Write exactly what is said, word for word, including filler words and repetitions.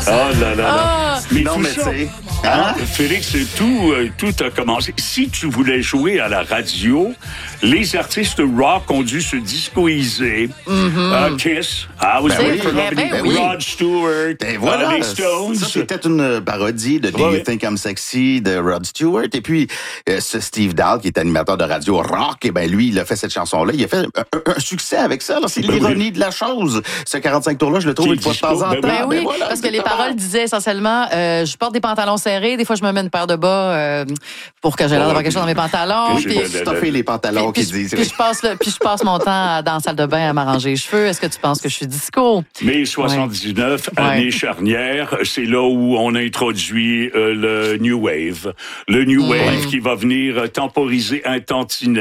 Oh là là là. Ah. Mais Non, tout mais ça, tu sais, hein, hein? Félix, tout, euh, tout a commencé. Si tu voulais jouer à la radio, les artistes rock ont dû se discoiser. Mm-hmm. uh, Kiss, I was Ben waiting oui, for ben Nobody, oui. Rod Stewart, Et voilà, uh, les Stones. ça c'était une parodie de Do Ouais. You Think I'm Sexy de Rod Stewart. Et puis, euh, ce Steve Dahl, qui est animateur de radio rock, et ben lui, il a fait cette chanson-là. Il a fait un, un- un succès avec ça. là. C'est Ben l'ironie oui. de la chose. Ce quarante-cinq tours-là, je le trouve Qui une fois de disco, temps en ben temps. oui. Ben oui, voilà, parce que les exactement. paroles disaient essentiellement euh, je porte des pantalons serrés, des fois je me mets une paire de bas euh, pour que j'ai l'air d'avoir quelque chose dans mes pantalons. Oui, Puis, pour Pour stuffer les pantalons puis, qui puis, disent. puis je passe le- puis je passe mon temps à- dans la salle de bain à m'arranger les cheveux. Est-ce que tu penses que je suis disco? Mai soixante-dix-neuf, Ouais. année charnière, c'est là où on introduit euh, le New Wave. Le New Wave qui va venir euh, temporiser un tantinet.